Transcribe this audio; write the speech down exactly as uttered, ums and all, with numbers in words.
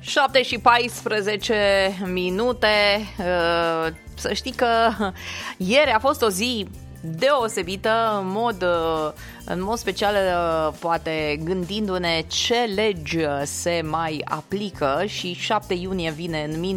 șapte și paisprezece minute. Să știi că ieri a fost o zi deosebită, în mod, în mod special, poate gândindu-ne ce legi se mai aplică, și șapte iunie vine în minte